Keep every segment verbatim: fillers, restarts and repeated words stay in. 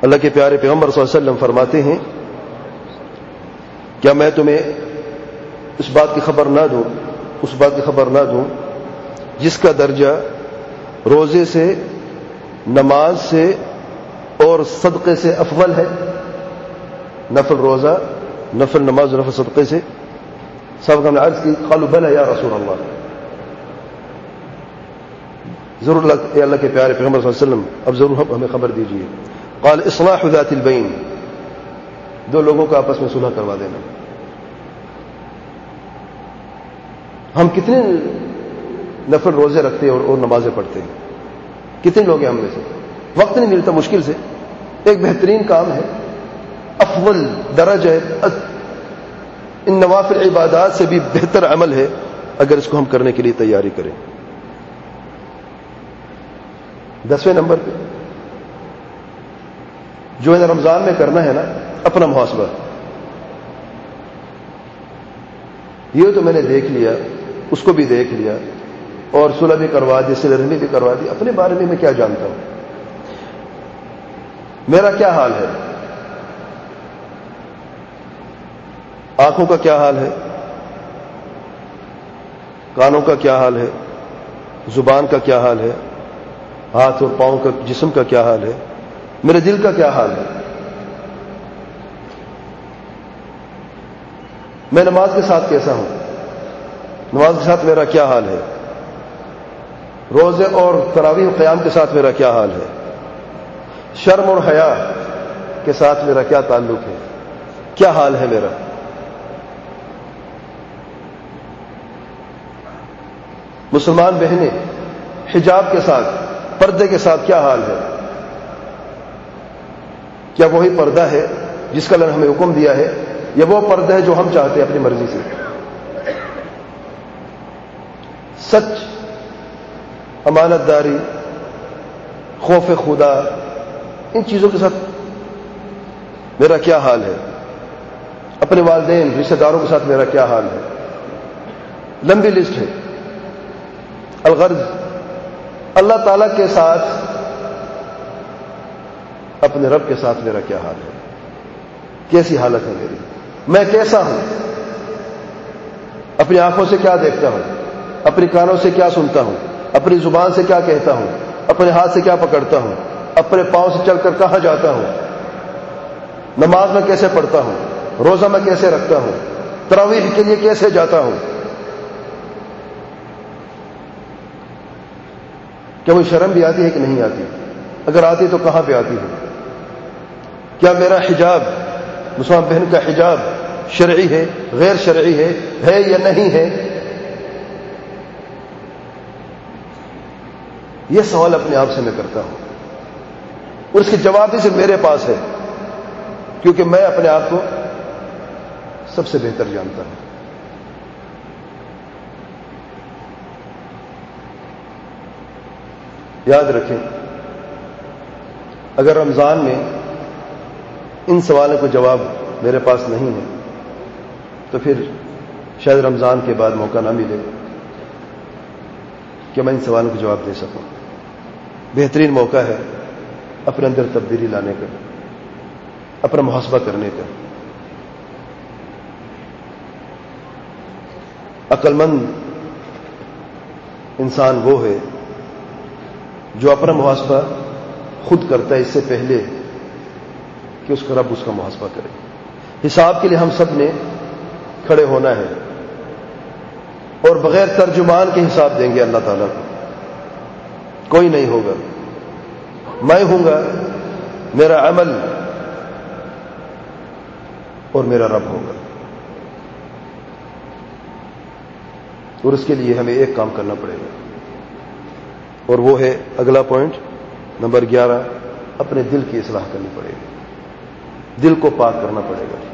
اللہ کے پیارے پیغمبر صلی اللہ علیہ وسلم فرماتے ہیں کیا میں تمہیں اس بات کی خبر نہ دوں اس بات کی خبر نہ دوں جس کا درجہ روزے سے، نماز سے اور صدقے سے افضل ہے؟ نفل روزہ، نفل نماز اور نفل صدقے سے؟ صاحب نے عرض کی قالوا بلى یا رسول اللہ، ضرور اللہ, اللہ کے پیارے پیغمبر صلی اللہ علیہ وسلم اب ضرور ہمیں خبر دیجیے. قال اصلاح ذات البین، دو لوگوں کا آپس میں صلح کروا دینا. ہم کتنے نفل روزے رکھتے ہیں اور, اور نمازیں پڑھتے ہیں؟ کتنے لوگ ہیں ہم میں سے؟ وقت نہیں ملتا مشکل سے. ایک بہترین کام ہے، افضل درجہ ہے، ان نوافل عبادات سے بھی بہتر عمل ہے اگر اس کو ہم کرنے کے لیے تیاری کریں. دسویں نمبر پہ جو ہے رمضان میں کرنا ہے نا، اپنا محاسبہ. یہ تو میں نے دیکھ لیا، اس کو بھی دیکھ لیا اور صلح بھی کروا دی، صلہ رحمی بھی کروا دی، اپنے بارے میں میں کیا جانتا ہوں؟ میرا کیا حال ہے؟ آنکھوں کا کیا حال ہے؟ کانوں کا کیا حال ہے؟ زبان کا کیا حال ہے؟ ہاتھ اور پاؤں کا، جسم کا کیا حال ہے؟ میرے دل کا کیا حال ہے؟ میں نماز کے ساتھ کیسا ہوں؟ نماز کے ساتھ میرا کیا حال ہے؟ روزے اور تراویح قیام کے ساتھ میرا کیا حال ہے؟ شرم اور حیا کے ساتھ میرا کیا تعلق ہے؟ کیا حال ہے میرا؟ مسلمان بہنیں حجاب کے ساتھ، پردے کے ساتھ کیا حال ہے؟ کیا وہی پردہ ہے جس کا اللہ نے ہمیں حکم دیا ہے، یا وہ پردہ ہے جو ہم چاہتے ہیں اپنی مرضی سے؟ سچ، امانت داری، خوف خدا، ان چیزوں کے ساتھ میرا کیا حال ہے؟ اپنے والدین، رشتہ داروں کے ساتھ میرا کیا حال ہے؟ لمبی لسٹ ہے. الغرض اللہ تعالی کے ساتھ، اپنے رب کے ساتھ میرا کیا حال ہے؟ کیسی حالت ہے میری؟ میں کیسا ہوں؟ اپنی آنکھوں سے کیا دیکھتا ہوں؟ اپنی کانوں سے کیا سنتا ہوں؟ اپنی زبان سے کیا کہتا ہوں؟ اپنے ہاتھ سے کیا پکڑتا ہوں؟ اپنے پاؤں سے چل کر کہاں جاتا ہوں؟ نماز میں کیسے پڑھتا ہوں؟ روزہ میں کیسے رکھتا ہوں؟ تراویح کے لیے کیسے جاتا ہوں؟ کیا وہ شرم بھی آتی ہے کہ نہیں آتی؟ اگر آتی تو کہاں پہ آتی ہے؟ کیا میرا حجاب، مسلمان بہن کا حجاب شرعی ہے، غیر شرعی ہے ہے یا نہیں ہے؟ یہ سوال اپنے آپ سے میں کرتا ہوں اور اس کے جواب بھی صرف میرے پاس ہے، کیونکہ میں اپنے آپ کو سب سے بہتر جانتا ہوں. یاد رکھیں، اگر رمضان میں ان سوالوں کو جواب میرے پاس نہیں ہے تو پھر شاید رمضان کے بعد موقع نہ ملے کہ میں ان سوالوں کو جواب دے سکوں. بہترین موقع ہے اپنے اندر تبدیلی لانے کا، اپنا محاسبہ کرنے کا. عقل مند انسان وہ ہے جو اپنا محاسبہ خود کرتا ہے اس سے پہلے کہ اس کا رب اس کا محاسبہ کرے. حساب کے لیے ہم سب نے کھڑے ہونا ہے اور بغیر ترجمان کے حساب دیں گے اللہ تعالیٰ کو. کوئی نہیں ہوگا، میں ہوں گا، میرا عمل اور میرا رب ہوگا. اور اس کے لیے ہمیں ایک کام کرنا پڑے گا، اور وہ ہے اگلا پوائنٹ نمبر گیارہ، اپنے دل کی اصلاح کرنی پڑے گی. دل کو پاک کرنا پڑے گا.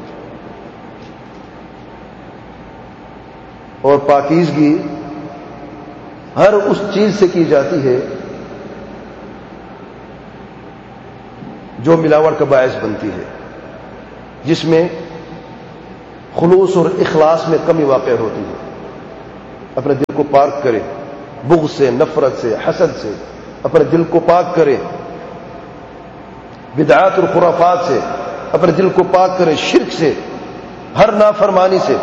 اور پاکیزگی ہر اس چیز سے کی جاتی ہے جو ملاوٹ کا باعث بنتی ہے، جس میں خلوص اور اخلاص میں کمی واقع ہوتی ہے. اپنے دل کو پاک کرے بغض سے، نفرت سے، حسد سے. اپنے دل کو پاک کرے. بدعات اور خرافات سے، اپنے دل کو پاک کریں شرک سے، ہر نافرمانی سے.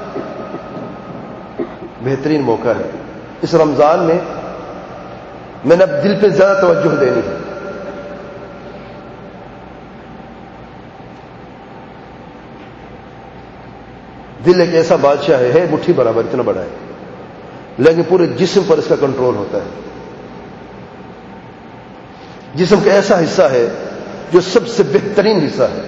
بہترین موقع ہے. اس رمضان میں میں نے اب دل پہ زیادہ توجہ دینی ہے. دل ایک ایسا بادشاہ ہے, ہے مٹھی برابر اتنا بڑا ہے, لیکن پورے جسم پر اس کا کنٹرول ہوتا ہے. جسم کا ایسا حصہ ہے جو سب سے بہترین حصہ ہے.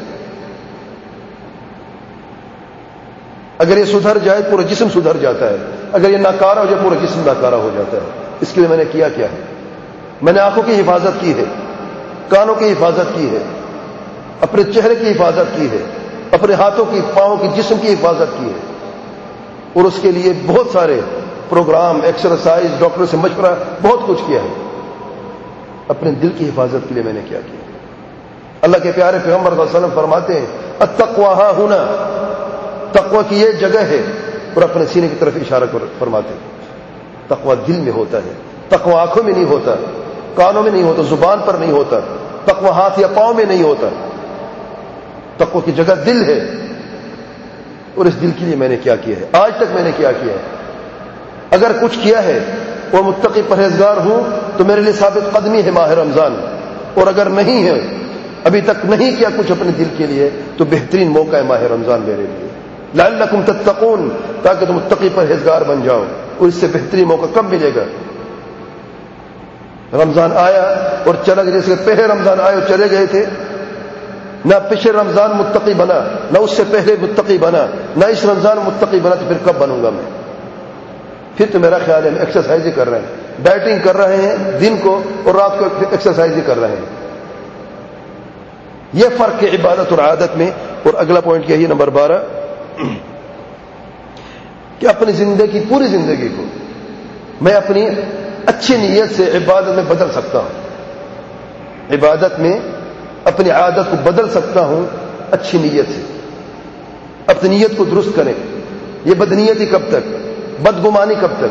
اگر یہ سدھر جائے پورا جسم سدھر جاتا ہے, اگر یہ ناکارہ ہو جائے پورا جسم ناکارہ ہو جاتا ہے. اس کے لیے میں نے کیا کیا ہے؟ میں نے آنکھوں کی حفاظت کی ہے, کانوں کی حفاظت کی ہے, اپنے چہرے کی حفاظت کی ہے, اپنے ہاتھوں کی, پاؤں کی, جسم کی حفاظت کی ہے. اور اس کے لیے بہت سارے پروگرام, ایکسرسائز, ڈاکٹر سے مشورہ, بہت کچھ کیا ہے. اپنے دل کی حفاظت کے لیے میں نے کیا کیا؟ اللہ کے پیارے پیغمبر صلی اللہ علیہ وسلم فرماتے ہیں التقوی ہا ہنا, تقوی کی یہ جگہ ہے, اور اپنے سینے کی طرف اشارہ فرماتے ہیں. تقوی دل میں ہوتا ہے, تقوی آنکھوں میں نہیں ہوتا, کانوں میں نہیں ہوتا, زبان پر نہیں ہوتا, تقوی ہاتھ یا پاؤں میں نہیں ہوتا. تقوی کی جگہ دل ہے. اور اس دل کے لیے میں نے کیا کیا ہے؟ آج تک میں نے کیا کیا ہے؟ اگر کچھ کیا ہے اور متقی پرہیزگار ہوں تو میرے لیے ثابت قدمی ہے ماہ رمضان, اور اگر نہیں ہے, ابھی تک نہیں کیا کچھ اپنے دل کے لیے, تو بہترین موقع ہے ماہ رمضان میرے لیے. لعلکم تتقون, تاکہ تم متقی پرہیزگار بن جاؤ. اور اس سے بہترین موقع کب ملے گا؟ رمضان آیا اور چلا گیا. جیسے پہلے رمضان آئے اور چلے گئے تھے, نہ پچھلے رمضان متقی بنا, نہ اس سے پہلے متقی بنا, نہ اس رمضان متقی بنا, تو پھر کب بنوں گا میں؟ پھر تو میرا خیال ہے ہم ایکسرسائز ہی کر رہے ہیں, ڈائٹنگ کر رہے ہیں دن کو, اور رات کو ایکسرسائز ہی کر رہے ہیں. یہ فرق ہے عبادت اور عادت میں. اور اگلا پوائنٹ یہی نمبر بارہ, کہ اپنی زندگی, پوری زندگی کو میں اپنی اچھی نیت سے عبادت میں بدل سکتا ہوں. عبادت میں اپنی عادت کو بدل سکتا ہوں اچھی نیت سے. اپنی نیت کو درست کریں. یہ بدنیتی کب تک, بدگمانی کب تک؟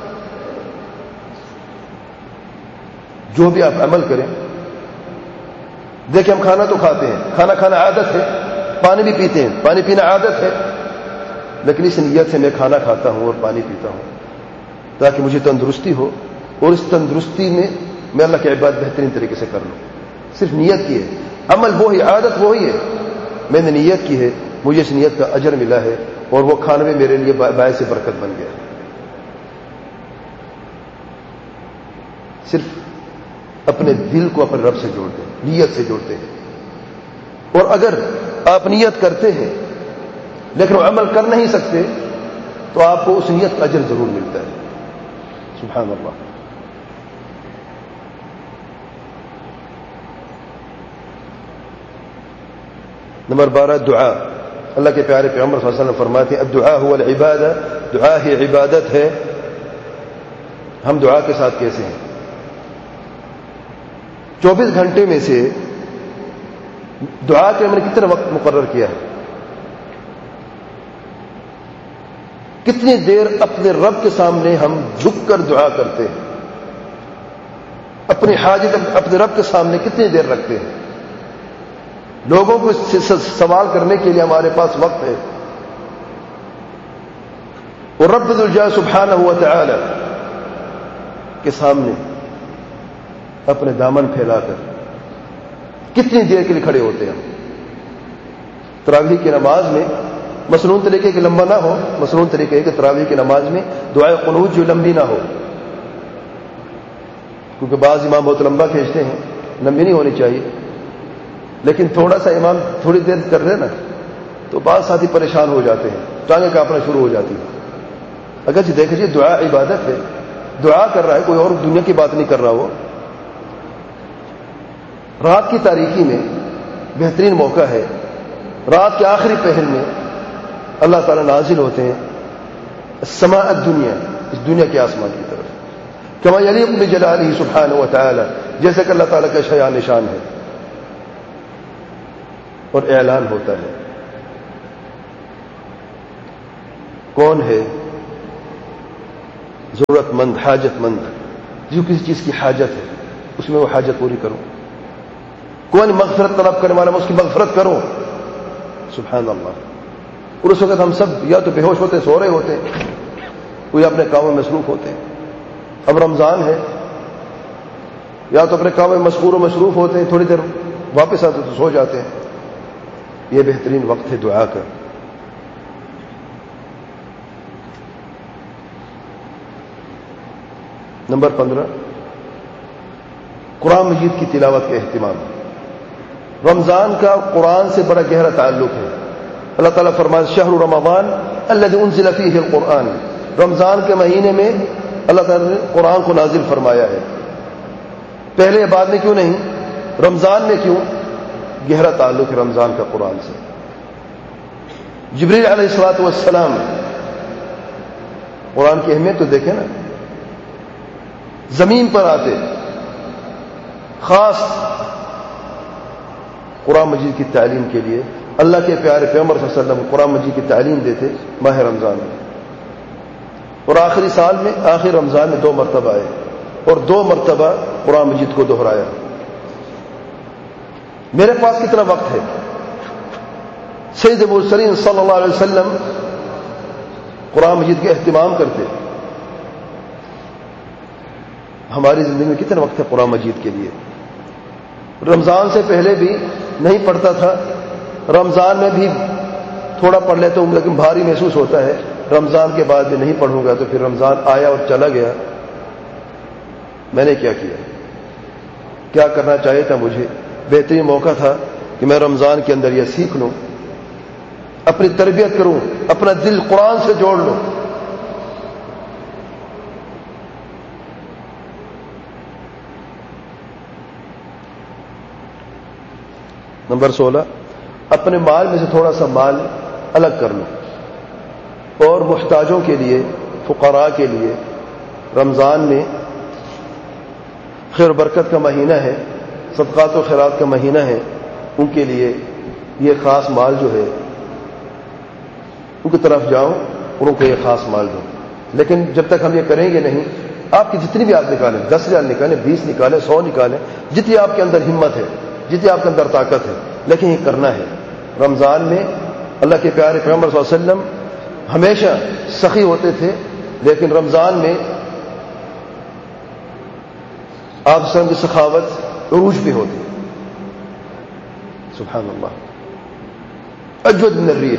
جو بھی آپ عمل کریں, دیکھیں ہم کھانا تو کھاتے ہیں, کھانا کھانا عادت ہے, پانی بھی پیتے ہیں, پانی پینا عادت ہے, لیکن اس نیت سے میں کھانا کھاتا ہوں اور پانی پیتا ہوں تاکہ مجھے تندرستی ہو, اور اس تندرستی میں میں اللہ کی عبادت بہترین طریقے سے کر لوں. صرف نیت کی ہے, عمل وہی, عادت وہی ہے. میں نے نیت کی ہے, مجھے اس نیت کا اجر ملا ہے, اور وہ کھانا بھی میرے لیے باعث برکت بن گیا. صرف اپنے دل کو اپنے رب سے جوڑتے ہیں, نیت سے جوڑتے ہیں. اور اگر آپ نیت کرتے ہیں لیکن وہ عمل کر نہیں سکتے, تو آپ کو اس نیت کا اجر ضرور ملتا ہے. سبحان اللہ. نمبر بارہ, دعا. اللہ کے پیارے پیغمبر صلی اللہ علیہ وسلم فرماتے ہیں الدعاء هو العبادہ, دعا ہی عبادت ہے. ہم دعا کے ساتھ کیسے ہیں؟ چوبیس گھنٹے میں سے دعا کے ہم نے کتنا وقت مقرر کیا ہے؟ کتنی دیر اپنے رب کے سامنے ہم جھک کر دعا کرتے ہیں؟ اپنی حاجت اپنے رب کے سامنے کتنی دیر رکھتے ہیں؟ لوگوں کو سوال کرنے کے لیے ہمارے پاس وقت ہے, اور رب ذو الجلال سبحانہ و تعالی کے سامنے اپنے دامن پھیلا کر کتنی دیر کے لیے کھڑے ہوتے ہیں؟ تراویح کی نماز میں مسنون طریقے کے لمبا نہ ہو, مسنون طریقے کہ تراویح کی نماز میں دعائے قنوت جو لمبی نہ ہو, کیونکہ بعض امام بہت لمبا کھینچتے ہیں, لمبی نہیں ہونی چاہیے. لیکن تھوڑا سا امام تھوڑی دیر کر رہے نا, تو بعض ساتھی پریشان ہو جاتے ہیں, ٹانگیں کانپنا شروع ہو جاتی ہیں. اگرچہ دیکھ لیجیے دعا عبادت ہے, دعا کر رہا ہے, کوئی اور دنیا کی بات نہیں کر رہا. وہ رات کی تاریکی میں بہترین موقع ہے, رات کے آخری پہر میں اللہ تعالیٰ نازل ہوتے ہیں السماء الدنیا, اس دنیا کے آسمان کی طرف, کما یلیق بجلالہ سبحانہ و تعالی, جیسے کہ اللہ تعالیٰ کا شایان نشان ہے. اور اعلان ہوتا ہے کون ہے ضرورت مند, حاجت مند, جو کسی چیز کی حاجت ہے اس میں وہ حاجت پوری کروں. کون مغفرت طلب کرنے والا، میں اس کی مغفرت کروں. سبحان اللہ. اور اس وقت ہم سب یا تو بے ہوش ہوتے سو رہے ہوتے ہیں، کوئی اپنے کاموں میں مصروف ہوتے ہیں. اب رمضان ہے، یا تو اپنے کاموں میں مشغول و مصروف ہوتے ہیں، تھوڑی دیر واپس آتے تو سو جاتے ہیں. یہ بہترین وقت ہے دعا کا. نمبر پندرہ، قرآن مجید کی تلاوت کا اہتمام. رمضان کا قرآن سے بڑا گہرا تعلق ہے. اللہ تعالیٰ فرمائے شہر رمضان الذی انزل فیہ القرآن، رمضان کے مہینے میں اللہ تعالیٰ نے قرآن کو نازل فرمایا ہے. پہلے بعد میں کیوں نہیں؟ رمضان میں کیوں؟ گہرا تعلق ہے رمضان کا قرآن سے. جبریل علیہ الصلوۃ والسلام، قرآن کی اہمیت تو دیکھیں نا، زمین پر آتے خاص قرآن مجید کی تعلیم کے لیے. اللہ کے پیارے پیغمبر صلی اللہ علیہ وسلم قرآن مجید کی تعلیم دیتے ماہ رمضان میں، اور آخری سال میں آخری رمضان میں دو مرتبہ آئے اور دو مرتبہ قرآن مجید کو دہرایا. میرے پاس کتنا وقت ہے؟ سید المرسلین صلی اللہ علیہ وسلم قرآن مجید کے اہتمام کرتے. ہماری زندگی میں کتنا وقت ہے قرآن مجید کے لیے؟ رمضان سے پہلے بھی نہیں پڑھتا تھا، رمضان میں بھی تھوڑا پڑھ لیتا ہوں لیکن بھاری محسوس ہوتا ہے. رمضان کے بعد بھی نہیں پڑھوں گا تو پھر رمضان آیا اور چلا گیا. میں نے کیا کیا؟ کیا کرنا چاہیے تھا مجھے؟ بہترین موقع تھا کہ میں رمضان کے اندر یہ سیکھ لوں، اپنی تربیت کروں، اپنا دل قرآن سے جوڑ لوں. نمبر سولہ، اپنے مال میں سے تھوڑا سا مال الگ کر لو اور محتاجوں کے لیے، فقراء کے لیے. رمضان میں خیر و برکت کا مہینہ ہے، صدقات و خیرات کا مہینہ ہے، ان کے لیے یہ خاص مال جو ہے ان کی طرف جاؤ اور ان کو یہ خاص مال دو. لیکن جب تک ہم یہ کریں گے نہیں، آپ کی جتنی بھی آپ نکالیں، دس ہزار نکالیں، بیس نکالیں، سو نکالیں، جتنی آپ کے اندر ہمت ہے، جتنی آپ کے اندر طاقت ہے، لیکن یہ کرنا ہے. رمضان میں اللہ کے پیارے پیغمبر صلی اللہ علیہ وسلم ہمیشہ سخی ہوتے تھے، لیکن رمضان میں آپ وسلم کی سخاوت عروج پہ ہوتی. سبحان اللہ. اجود من الریح،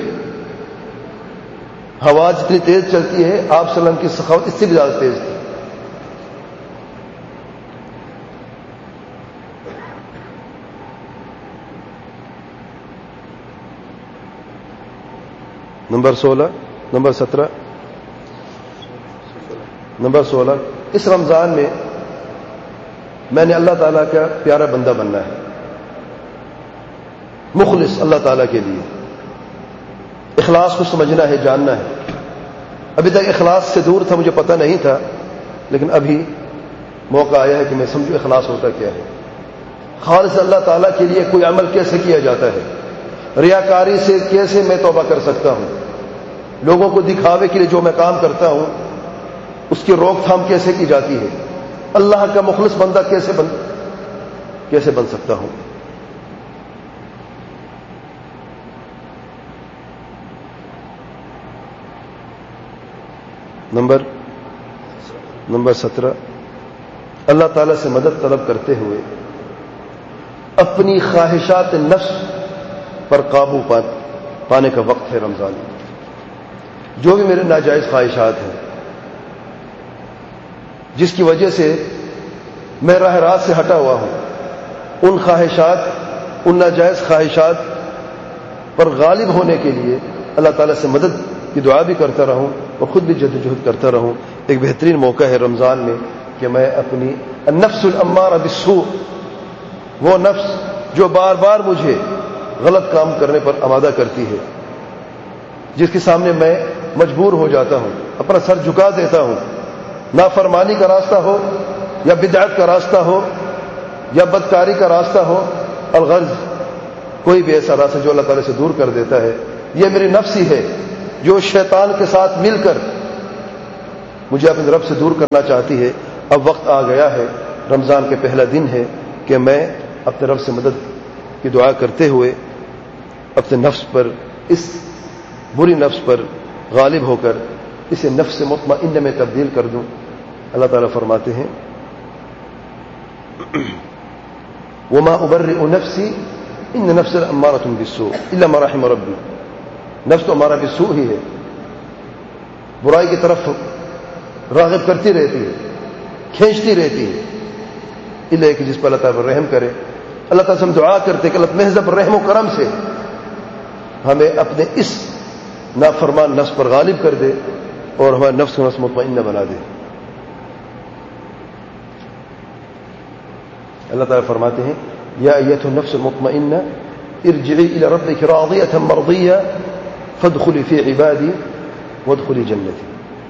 ہوا جتنی تیز چلتی ہے آپ صلی اللہ علیہ وسلم کی سخاوت اس سے بھی زیادہ تیز تھی. نمبر سولہ، نمبر سترہ، نمبر سولہ، اس رمضان میں میں نے اللہ تعالیٰ کا پیارا بندہ بننا ہے، مخلص اللہ تعالیٰ کے لیے. اخلاص کو سمجھنا ہے، جاننا ہے. ابھی تک اخلاص سے دور تھا، مجھے پتہ نہیں تھا، لیکن ابھی موقع آیا ہے کہ میں سمجھوں اخلاص ہوتا کیا ہے. خالص اللہ تعالیٰ کے لیے کوئی عمل کیسے کیا جاتا ہے، ریاکاری سے کیسے میں توبہ کر سکتا ہوں، لوگوں کو دکھاوے کے لیے جو میں کام کرتا ہوں اس کی روک تھام کیسے کی جاتی ہے، اللہ کا مخلص بندہ کیسے بن کیسے بن سکتا ہوں. نمبر نمبر سترہ، اللہ تعالیٰ سے مدد طلب کرتے ہوئے اپنی خواہشات نفس پر قابو پانے کا وقت ہے رمضان. جو بھی میرے ناجائز خواہشات ہیں جس کی وجہ سے میں راہ راست سے ہٹا ہوا ہوں، ان خواہشات، ان ناجائز خواہشات پر غالب ہونے کے لیے اللہ تعالیٰ سے مدد کی دعا بھی کرتا رہوں اور خود بھی جدوجہد کرتا رہوں. ایک بہترین موقع ہے رمضان میں کہ میں اپنی النفس الامارہ بالسوء، وہ نفس جو بار بار مجھے غلط کام کرنے پر آمادہ کرتی ہے، جس کے سامنے میں مجبور ہو جاتا ہوں، اپنا سر جھکا دیتا ہوں، نافرمانی کا راستہ ہو یا بدعت کا راستہ ہو یا بدکاری کا راستہ ہو، الغرض کوئی بھی ایسا راستہ جو اللہ تعالیٰ سے دور کر دیتا ہے. یہ میری نفس ہی ہے جو شیطان کے ساتھ مل کر مجھے اپنے رب سے دور کرنا چاہتی ہے. اب وقت آ گیا ہے، رمضان کے پہلا دن ہے کہ میں اپنے رب سے مدد کی دعا کرتے ہوئے اپنے نفس پر، اس بری نفس پر غالب ہو کر اسے نفس مطمئنہ میں تبدیل کر دوں۔ اللہ تعالیٰ فرماتے ہیں وما ابرئ نفسی ان نفس لامارۃ بالسوء الا ما رحم ربی، نفس تو ہمارا بالسوء ہی ہے، برائی کی طرف راغب کرتی رہتی ہے، کھینچتی رہتی ہے، الا کہ جس پر اللہ تعالیٰ رحم کرے۔ اللہ تعالیٰ سے ہم دعا کرتے کہ اللہ محض رحم و کرم سے ہمیں اپنے اس نافرمان نفس پر غالب کر دے اور ہمارے نفس کو نفس مطمئنہ بنا دے۔ اللہ تعالیٰ فرماتے ہیں یا ایتھا النفس المطمئنہ ارجعی الی ربک راضیۃ مرضیہ فادخلی فی عبادی وادخلی جنتی۔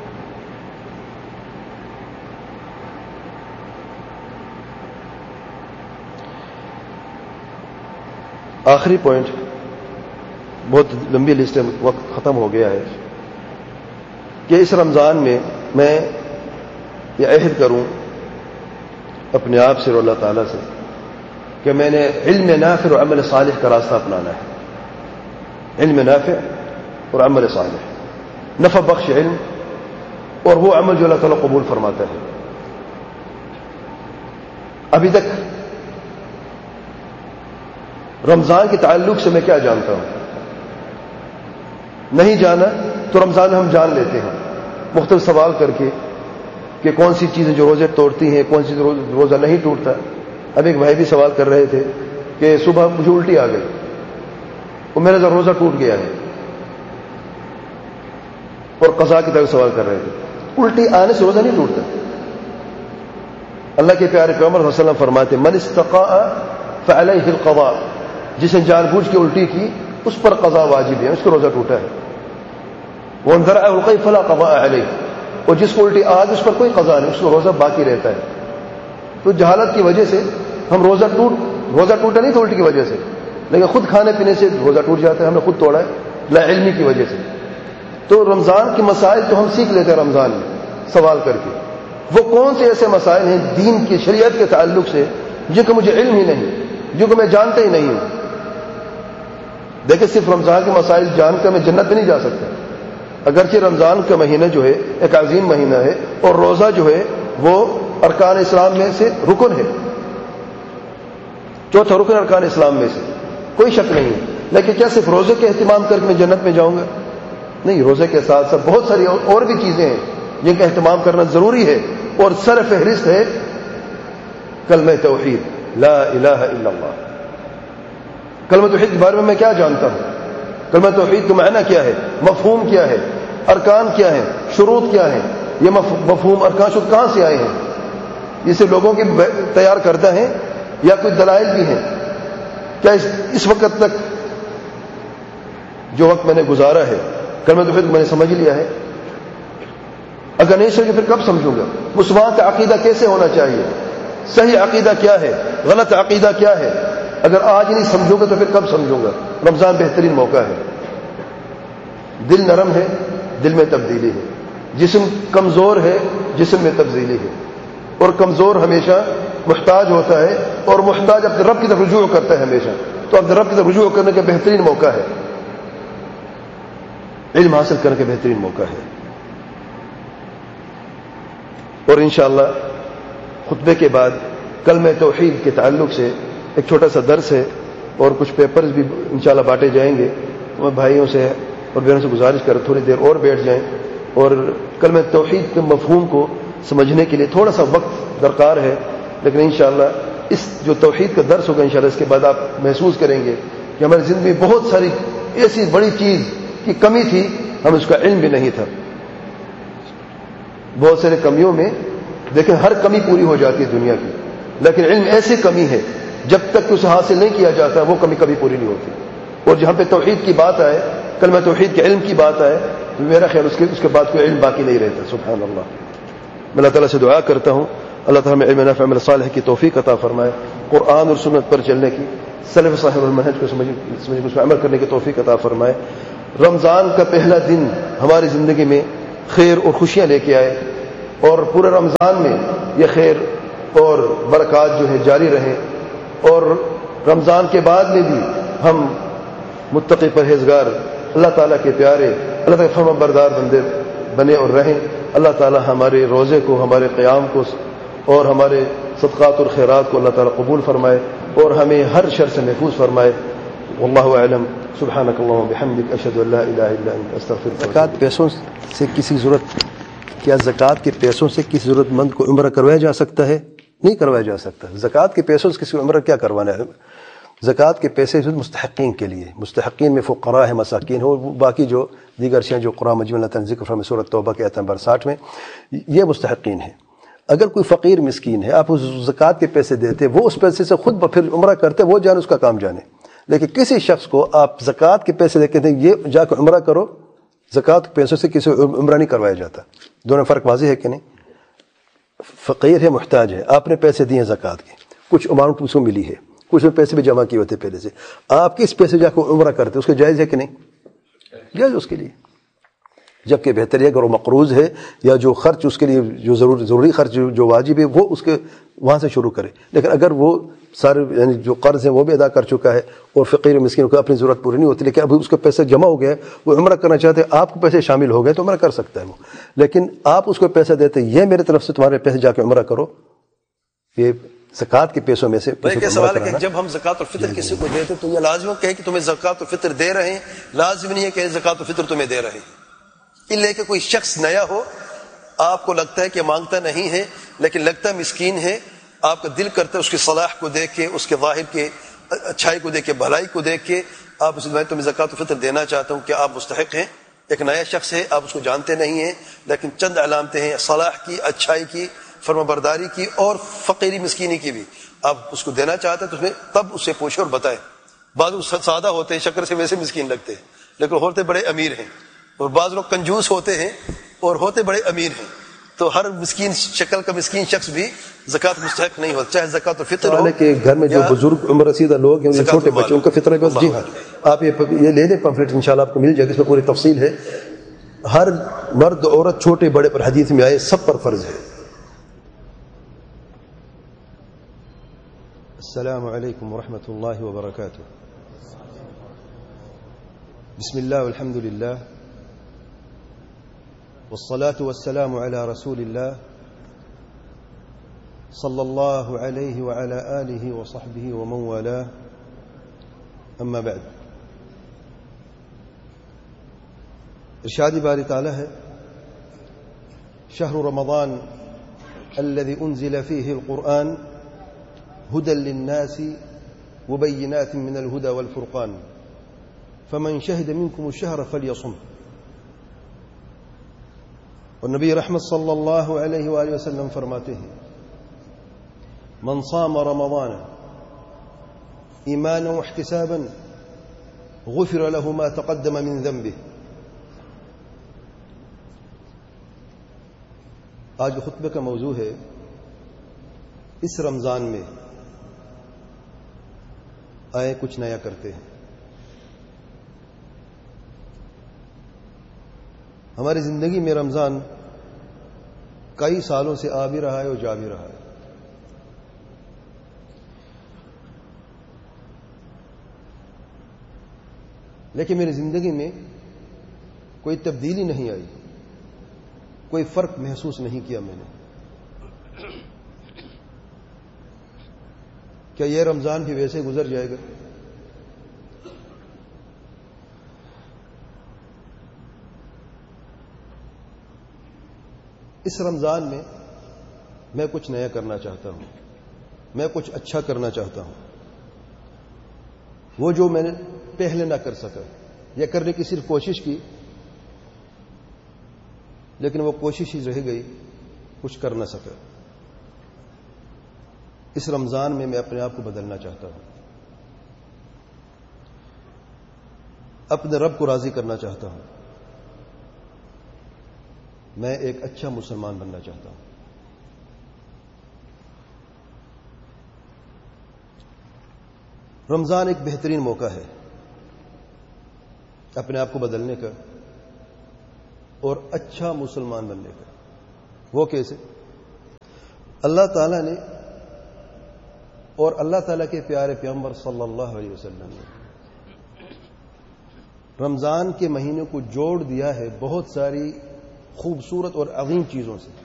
آخری پوائنٹ، بہت لمبی لسٹ ہے، وقت ختم ہو گیا ہے، کہ اس رمضان میں میں یہ عہد کروں اپنے آپ سے اور اللہ تعالیٰ سے کہ میں نے علم نافع اور عمل صالح کا راستہ اپنانا ہے۔ علم نافع اور عمل صالح، نفع بخش علم اور وہ عمل جو اللہ تعالیٰ قبول فرماتا ہے۔ ابھی تک رمضان کے تعلق سے میں کیا جانتا ہوں؟ نہیں جانا تو رمضان میں ہم جان لیتے ہیں مختلف سوال کر کے کہ کون سی چیزیں جو روزے توڑتی ہیں، کون سی روزہ نہیں ٹوٹتا۔ اب ایک بھائی بھی سوال کر رہے تھے کہ صبح مجھے الٹی آ گئی اور میرا روزہ ٹوٹ گیا ہے، اور قضا کی طرف سوال کر رہے تھے۔ الٹی آنے سے روزہ نہیں ٹوٹتا۔ اللہ کے پیارے پیغمبر صلی اللہ علیہ وسلم فرماتے من استقاء فعلیہ القضاء، جس نے جان بوجھ کے الٹی کی اس پر قضا واجب ہے، اس کو روزہ ٹوٹا ہے۔ وَمَنْ ذَرَعَهُ الْقَيْءَ فَلَا قَضَاءَ عَلَيْهِ، اور جس کو الٹی آج اس پر کوئی قضا نہیں، اس کو روزہ باقی رہتا ہے۔ تو جہالت کی وجہ سے ہم روزہ ٹوٹ روزہ ٹوٹا نہیں تھا الٹی کی وجہ سے، لیکن خود کھانے پینے سے روزہ ٹوٹ جاتا ہے، ہم نے خود توڑا ہے لا علمی کی وجہ سے۔ تو رمضان کے مسائل تو ہم سیکھ لیتے ہیں رمضان میں سوال کر کے، وہ کون سے ایسے مسائل ہیں دین کی شریعت کے تعلق سے جن کا مجھے علم ہی نہیں، جن کو میں جانتا ہی نہیں ہوں۔ دیکھیں صرف رمضان کے مسائل جان کر میں جنت میں نہیں جا سکتا، اگرچہ رمضان کا مہینہ جو ہے ایک عظیم مہینہ ہے اور روزہ جو ہے وہ ارکان اسلام میں سے رکن ہے، چوتھا رکن ارکان اسلام میں سے، کوئی شک نہیں ہے۔ لیکن کیا صرف روزے کے اہتمام کر کے میں جنت میں جاؤں گا؟ نہیں، روزے کے ساتھ ساتھ بہت ساری اور بھی چیزیں ہیں جن کا اہتمام کرنا ضروری ہے، اور سر فہرست ہے کلمہ توحید لا الہ الا اللہ۔ کلمہ توحید کے بارے میں میں کیا جانتا ہوں؟ کلمہ توحید کا معنی کیا ہے؟ مفہوم کیا ہے؟ ارکان کیا ہیں؟ شروط کیا ہیں؟ یہ مفہوم ارکان شروط کہاں سے آئے ہیں؟ یہ صرف لوگوں کی تیار کردہ ہیں یا کوئی دلائل بھی ہیں؟ کیا اس, اس وقت تک جو وقت میں نے گزارا ہے کلمہ توحید کو میں نے سمجھ لیا ہے؟ اگر نہیں سمجھے پھر کب سمجھوں گا؟ مسلمان کا عقیدہ کیسے ہونا چاہیے؟ صحیح عقیدہ کیا ہے؟ غلط عقیدہ کیا ہے؟ اگر آج نہیں سمجھوں گا تو پھر کب سمجھوں گا؟ رمضان بہترین موقع ہے، دل نرم ہے، دل میں تبدیلی ہے، جسم کمزور ہے، جسم میں تبدیلی ہے، اور کمزور ہمیشہ محتاج ہوتا ہے، اور محتاج اپنے رب کی طرف رجوع کرتا ہے ہمیشہ۔ تو اپنے رب کی طرف رجوع کرنے کا بہترین موقع ہے، علم حاصل کرنے کا بہترین موقع ہے۔ اور انشاءاللہ خطبے کے بعد کلمہ توحید کے تعلق سے ایک چھوٹا سا درس ہے اور کچھ پیپرز بھی انشاءاللہ بانٹے جائیں گے۔ میں بھائیوں سے اور بہنوں سے گزارش کر تھوڑی دیر اور بیٹھ جائیں، اور کلمہ توحید کے مفہوم کو سمجھنے کے لیے تھوڑا سا وقت درکار ہے، لیکن انشاءاللہ اس جو توحید کا درس ہوگا انشاءاللہ اس کے بعد آپ محسوس کریں گے کہ ہماری زندگی میں بہت ساری ایسی بڑی چیز کی کمی تھی، ہم اس کا علم بھی نہیں تھا۔ بہت سارے کمیوں میں دیکھیں ہر کمی پوری ہو جاتی ہے دنیا کی، لیکن علم ایسی کمی ہے جب تک اسے حاصل نہیں کیا جاتا وہ کمی کبھی پوری نہیں ہوتی۔ اور جہاں پہ توحید کی بات آئے، کلمہ توحید کے علم کی بات آئے، تو میرا خیال اس کے اس کے بعد کوئی علم باقی نہیں رہتا۔ سبحان اللہ۔ میں اللہ تعالیٰ سے دعا کرتا ہوں اللہ تعالیٰ ہمیں علم نافع عمل صالح کی توفیق عطا فرمائے، قرآن اور سنت پر چلنے کی، سلف صالح المنہج کو سمجھ اس پر عمل کرنے کی توفیق عطا فرمائے۔ رمضان کا پہلا دن ہماری زندگی میں خیر اور خوشیاں لے کے آئے، اور پورے رمضان میں یہ خیر اور برکات جو ہے جاری رہیں، اور رمضان کے بعد میں بھی ہم متقی پرہیزگار اللہ تعالیٰ کے پیارے اللہ تعالیٰ فرما بردار بندے بنے اور رہیں. اللہ تعالیٰ ہمارے روزے کو ہمارے قیام کو اور ہمارے صدقات اور خیرات کو اللہ تعالیٰ قبول فرمائے اور ہمیں ہر شر سے محفوظ فرمائے. واللہ اعلم. سبحانک اللہم وبحمدک اشہد ان لا الہ الا انت استغفرک. زکوٰۃ پیسوں سے کسی ضرورت کیا زکوٰۃ کے پیسوں سے کسی ضرورت مند کو عمرہ کروایا جا سکتا ہے؟ نہیں کروایا جا سکتا. زکوٰۃ کے پیسوں سے کسی کو عمرہ کیا کروانا ہے؟ زکوٰۃ کے پیسے مستحقین کے لیے، مستحقین میں فقراء ہے، مساکین ہو، باقی جو دیگر شیئں جو قرآن مجید اللہ تعالیٰ ذکر فرمائے سورۃ توبہ کے آیت نمبر ساٹھ میں، یہ مستحقین ہیں. اگر کوئی فقیر مسکین ہے آپ اس زکوٰۃ کے پیسے دیتے، وہ اس پیسے سے خود پھر عمرہ کرتے، وہ جانے اس کا کام جانے. لیکن کسی شخص کو آپ زکوٰۃ کے پیسے دے کے دیں یہ جا کے عمرہ کرو، زکوٰۃ کے پیسوں سے کسی عمرہ نہیں کروایا جاتا. دونوں فرق واضح ہے کہ نہیں؟ فقیر ہے، محتاج ہے، آپ نے پیسے دیے ہیں زکوٰۃ کے، کچھ اماؤنٹ اس کو ملی ہے، کچھ پیسے بھی جمع کیے ہوتے پہلے سے، آپ کس پیسے جا کے عمرہ کرتے اس کے جائز ہے کہ نہیں؟ جائز اس کے لیے. جبکہ بہتر ہے اگر وہ مقروض ہے یا جو خرچ اس کے لیے جو ضرور ضروری خرچ جو واجب ہے وہ اس کے وہاں سے شروع کرے. لیکن اگر وہ سارے یعنی جو قرض ہیں وہ بھی ادا کر چکا ہے اور فقیر مسکین کو اپنی ضرورت پوری نہیں ہوتی، لیکن ابھی اس کے پیسے جمع ہو گئے، وہ عمرہ کرنا چاہتے ہیں، آپ کو پیسے شامل ہو گئے تو عمرہ کر سکتا ہے وہ. لیکن آپ اس کو پیسے دیتے یہ میرے طرف سے تمہارے پیسے جا کے عمرہ کرو، یہ زکوٰۃ کے پیسوں میں سے. کیا سوال ہے کہ جب ہم زکوٰۃ الفطر کسی کو دیتے تو یہ لازم ہے کہ تمہیں زکوٰۃ الفطر دے رہے ہیں؟ لازم نہیں ہے کہ زکوٰۃ الفطر تمہیں دے رہے ہیں. الا کہ کوئی شخص نیا ہو، آپ کو لگتا ہے کہ مانگتا نہیں ہے لیکن لگتا مسکین ہے، آپ کا دل کرتا ہے اس کی صلاح کو دیکھ کے، اس کے ظاہر کے اچھائی کو دیکھ کے، بھلائی کو دیکھ کے آپ اسے میں تمہیں زکوٰۃ الفطر دینا چاہتا ہوں کہ آپ مستحق ہیں. ایک نیا شخص ہے، آپ اس کو جانتے نہیں ہیں لیکن چند علامتیں ہیں صلاح کی، اچھائی کی، فرما برداری کی اور فقیری مسکینی کی بھی، آپ اس کو دینا چاہتے ہیں تو اس میں تب اس سے پوچھے اور بتائیں. بعض لوگ سادہ ہوتے ہیں، شکر سے ویسے مسکین لگتے ہیں لیکن ہوتے بڑے امیر ہیں، اور بعض لوگ کنجوس ہوتے ہیں اور ہوتے بڑے امیر ہیں. تو ہر مسکین شکل کا مسکین شخص بھی زکوٰۃ مستحق نہیں ہوتا، چاہے زکوٰۃ الفطر ہو. کہ گھر میں جو بزرگ عمر رسیدہ لوگ ہیں، چھوٹے بچوں کا فطرہ بس. جی ہاں، آپ یہ لے لیں پمفلٹ، انشاءاللہ آپ کو مل جائے گا، اس میں پوری تفصیل ہے. ہر مرد عورت چھوٹے بڑے پر حدیث میں آئے سب پر فرض ہے. السلام علیکم ورحمۃ اللہ وبرکاتہ. بسم اللہ والحمد للہ والصلاة والسلام على رسول الله صلى الله عليه وعلى آله وصحبه ومن والاه. أما بعد، ارشاد باری تعالی ہے شهر رمضان الذي أنزل فيه القرآن هدى للناس وبينات من الهدى والفرقان فمن شهد منكم الشهر فليصم. اور نبی رحمت صلی اللہ علیہ وآلہ وسلم فرماتے ہیں من صام رمضان ایمانا واحتسابا غفر له ما تقدم من ذنبه. آج خطبے کا موضوع ہے اس رمضان میں آئے کچھ نیا کرتے ہیں. ہماری زندگی میں رمضان کئی سالوں سے آ بھی رہا ہے اور جا بھی رہا ہے. لیکن میری زندگی میں کوئی تبدیلی نہیں آئی، کوئی فرق محسوس نہیں کیا میں نے. کیا یہ رمضان بھی ویسے گزر جائے گا؟ اس رمضان میں میں کچھ نیا کرنا چاہتا ہوں، میں کچھ اچھا کرنا چاہتا ہوں. وہ جو میں نے پہلے نہ کر سکا یا کرنے کی صرف کوشش کی لیکن وہ کوشش ہی رہ گئی، کچھ کر نہ سکا. اس رمضان میں میں اپنے آپ کو بدلنا چاہتا ہوں، اپنے رب کو راضی کرنا چاہتا ہوں، میں ایک اچھا مسلمان بننا چاہتا ہوں. رمضان ایک بہترین موقع ہے اپنے آپ کو بدلنے کا اور اچھا مسلمان بننے کا. وہ کیسے؟ اللہ تعالیٰ نے اور اللہ تعالیٰ کے پیارے پیغمبر صلی اللہ علیہ وسلم نے رمضان کے مہینے کو جوڑ دیا ہے بہت ساری خوبصورت اور عظیم چیزوں سے.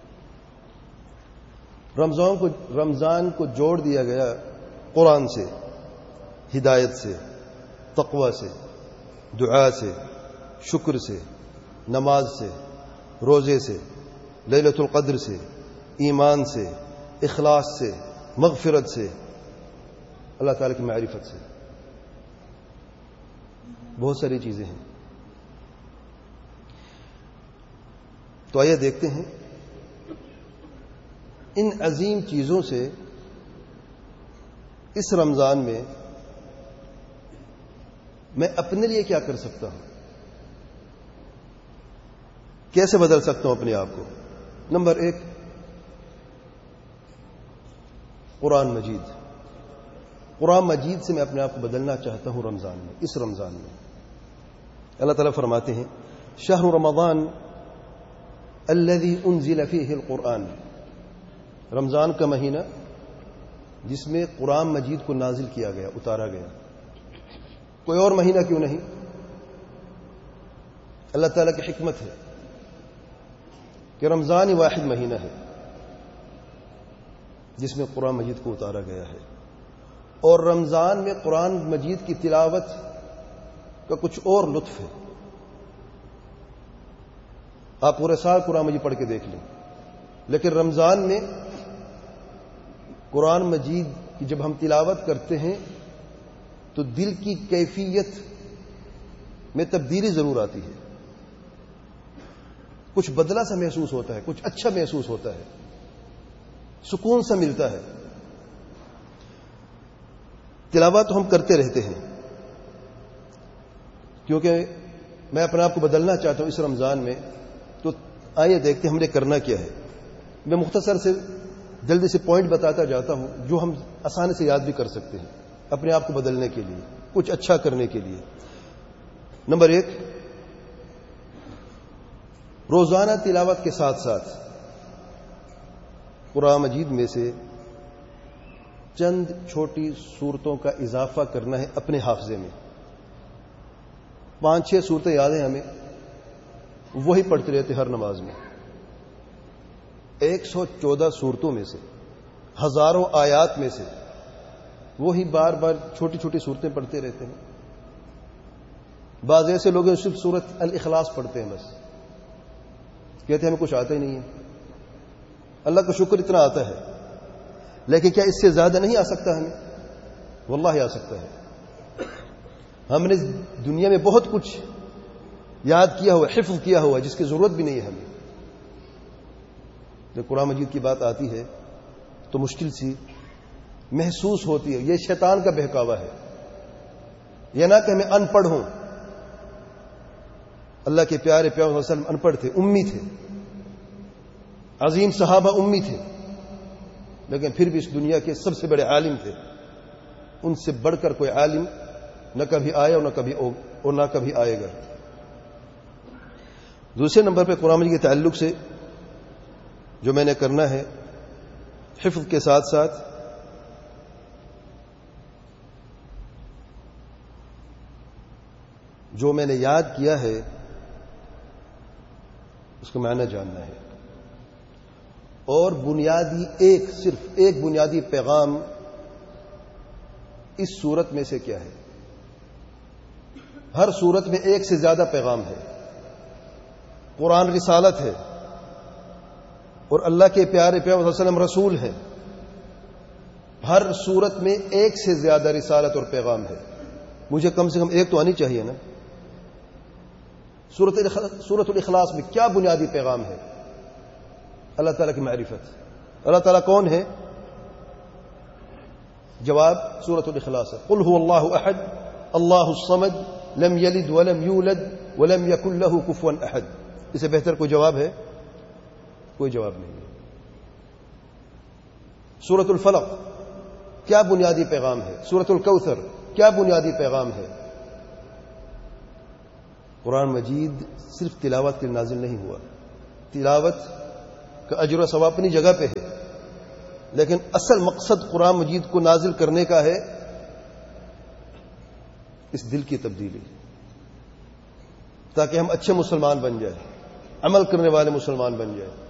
رمضان کو رمضان کو جوڑ دیا گیا قرآن سے، ہدایت سے، تقوی سے، دعا سے، شکر سے، نماز سے، روزے سے، لیلۃ القدر سے، ایمان سے، اخلاص سے، مغفرت سے، اللہ تعالیٰ کی معرفت سے. بہت ساری چیزیں ہیں. تو آئیے دیکھتے ہیں ان عظیم چیزوں سے اس رمضان میں میں اپنے لیے کیا کر سکتا ہوں، کیسے بدل سکتا ہوں اپنے آپ کو. نمبر ایک، قرآن مجید. قرآن مجید سے میں اپنے آپ کو بدلنا چاہتا ہوں رمضان میں، اس رمضان میں. اللہ تعالیٰ فرماتے ہیں شہر رمضان الذي انزل فيه القرآن، رمضان کا مہینہ جس میں قرآن مجید کو نازل کیا گیا، اتارا گیا. کوئی اور مہینہ کیوں نہیں؟ اللہ تعالیٰ کی حکمت ہے کہ رمضان ہی واحد مہینہ ہے جس میں قرآن مجید کو اتارا گیا ہے. اور رمضان میں قرآن مجید کی تلاوت کا کچھ اور لطف ہے. آپ پورے سال قرآن مجید پڑھ کے دیکھ لیں، لیکن رمضان میں قرآن مجید کی جب ہم تلاوت کرتے ہیں تو دل کی کیفیت میں تبدیلی ضرور آتی ہے. کچھ بدلا سا محسوس ہوتا ہے، کچھ اچھا محسوس ہوتا ہے، سکون سا ملتا ہے. تلاوت تو ہم کرتے رہتے ہیں کیونکہ میں اپنے آپ کو بدلنا چاہتا ہوں اس رمضان میں. تو آئیے دیکھتے ہیں ہم نے کرنا کیا ہے. میں مختصر سے جلدی سے پوائنٹ بتاتا جاتا ہوں جو ہم آسانی سے یاد بھی کر سکتے ہیں اپنے آپ کو بدلنے کے لیے، کچھ اچھا کرنے کے لیے. نمبر ایک، روزانہ تلاوت کے ساتھ ساتھ قرآن مجید میں سے چند چھوٹی صورتوں کا اضافہ کرنا ہے اپنے حافظے میں. پانچ چھ صورتیں یاد ہیں ہمیں، وہی پڑھتے رہتے ہر نماز میں. ایک سو چودہ صورتوں میں سے، ہزاروں آیات میں سے وہی بار بار چھوٹی چھوٹی صورتیں پڑھتے رہتے ہیں. بعض ایسے لوگ ہیں صرف سورت الاخلاص پڑھتے ہیں، بس کہتے ہیں ہمیں کچھ آتا ہی نہیں ہے. اللہ کا شکر اتنا آتا ہے، لیکن کیا اس سے زیادہ نہیں آ سکتا ہمیں؟ واللہ آ سکتا ہے. ہم نے دنیا میں بہت کچھ یاد کیا ہوا، حفظ کیا ہوا، جس کی ضرورت بھی نہیں ہے ہمیں. جب قرآن مجید کی بات آتی ہے تو مشکل سی محسوس ہوتی ہے. یہ شیطان کا بہکاوا ہے. یہ نہ کہ میں ان پڑھ ہوں. اللہ کے پیارے پیغمبر صلی اللہ علیہ وسلم ان پڑھ تھے، امی تھے. عظیم صحابہ امی تھے، لیکن پھر بھی اس دنیا کے سب سے بڑے عالم تھے. ان سے بڑھ کر کوئی عالم نہ کبھی آیا اور نہ کبھی اور نہ کبھی آئے گا. دوسرے نمبر پہ قرآن مجید کے تعلق سے جو میں نے کرنا ہے، حفظ کے ساتھ ساتھ جو میں نے یاد کیا ہے اس کا معنی جاننا ہے. اور بنیادی ایک صرف ایک بنیادی پیغام اس صورت میں سے کیا ہے؟ ہر صورت میں ایک سے زیادہ پیغام ہے. قرآن رسالت ہے اور اللہ کے پیارے پیغمبر صلی اللہ علیہ وسلم رسول ہیں. ہر صورت میں ایک سے زیادہ رسالت اور پیغام ہے. مجھے کم سے کم ایک تو آنی چاہیے نا. سورۃ الاخلاص میں کیا بنیادی پیغام ہے؟ اللہ تعالیٰ کی معرفت. اللہ تعالیٰ کون ہے؟ جواب سورۃ الاخلاص ہے. قل هو اللہ احد اللہ الصمد لم یلد ولم یولد ولم یکن لہ کفوا احد. اسے بہتر کوئی جواب ہے؟ کوئی جواب نہیں ہے. سورۃ الفلق کیا بنیادی پیغام ہے؟ سورۃ الکوثر کیا بنیادی پیغام ہے؟ قرآن مجید صرف تلاوت کے نازل نہیں ہوا. تلاوت کا اجر و ثواب اپنی جگہ پہ ہے، لیکن اصل مقصد قرآن مجید کو نازل کرنے کا ہے اس دل کی تبدیلی، تاکہ ہم اچھے مسلمان بن جائیں، عمل کرنے والے مسلمان بن جائیں۔